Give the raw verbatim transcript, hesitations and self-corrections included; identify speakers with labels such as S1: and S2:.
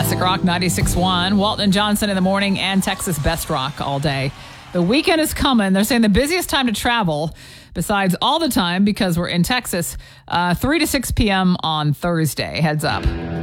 S1: Classic Rock ninety-six point one. Walton and Johnson in the morning and Texas Best Rock all day. The weekend is coming. They're saying the busiest time to travel, besides all the time because we're in Texas, uh, three to six p.m. on Thursday. Heads up.